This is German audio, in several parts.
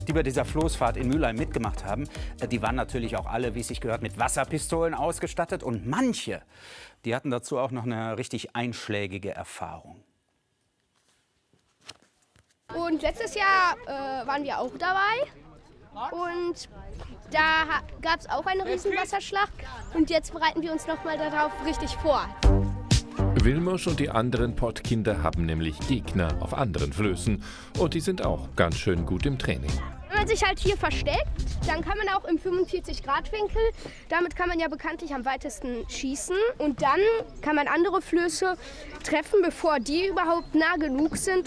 Die bei dieser Floßfahrt in Mülheim mitgemacht haben, die waren natürlich auch alle, wie es sich gehört, mit Wasserpistolen ausgestattet. Und manche, die hatten dazu auch noch eine richtig einschlägige Erfahrung. Und letztes Jahr waren wir auch dabei. Und da gab es auch eine riesen Wasserschlacht. Und jetzt bereiten wir uns noch mal darauf richtig vor. Vilmos und die anderen Pottkinder haben nämlich Gegner auf anderen Flößen. Und die sind auch ganz schön gut im Training. Wenn man sich halt hier versteckt, dann kann man auch im 45-Grad-Winkel, damit kann man ja bekanntlich am weitesten schießen. Und dann kann man andere Flöße treffen, bevor die überhaupt nah genug sind.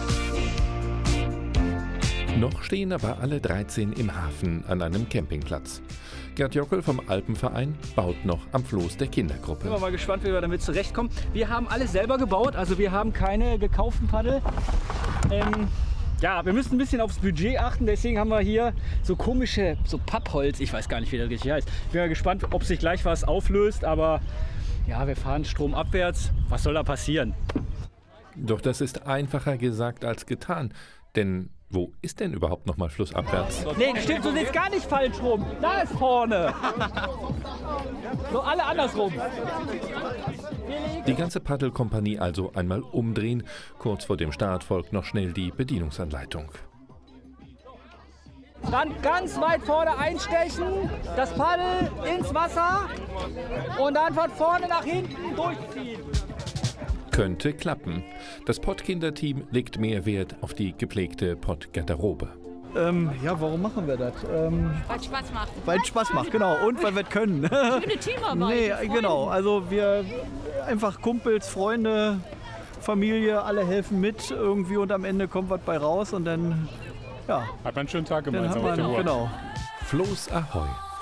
Noch stehen aber alle 13 im Hafen an einem Campingplatz. Gerd Jockel vom Alpenverein baut noch am Floß der Kindergruppe. Ich bin mal gespannt, wie wir damit zurechtkommen. Wir haben alles selber gebaut, also wir haben keine gekauften Paddel. Ja, wir müssen ein bisschen aufs Budget achten, deswegen haben wir hier so komische, so Pappholz, ich weiß gar nicht, wie das richtig heißt. Ich bin mal gespannt, ob sich gleich was auflöst, aber ja, wir fahren stromabwärts. Was soll da passieren? Doch das ist einfacher gesagt als getan, denn wo ist denn überhaupt noch mal flussabwärts? Nee, stimmt, du siehst gar nicht falsch rum. Da ist vorne. So, alle andersrum. Die ganze Paddelkompanie also einmal umdrehen. Kurz vor dem Start folgt noch schnell die Bedienungsanleitung. Dann ganz weit vorne einstechen, das Paddel ins Wasser und dann von vorne nach hinten durchziehen. Könnte klappen. Das Pottkinderteam legt mehr Wert auf die gepflegte Pottgarderobe. Ja, warum machen wir das? Weil es Spaß macht. Weil es Spaß macht, genau. Und weil wir es können. Schöne Teamarbeit. Nee, genau. Also wir einfach Kumpels, Freunde, Familie, alle helfen mit irgendwie und am Ende kommt was bei raus und dann, ja. Hat man einen schönen Tag Dann gemeinsam hat auf dem man, Boot. genau. Floß Ahoi.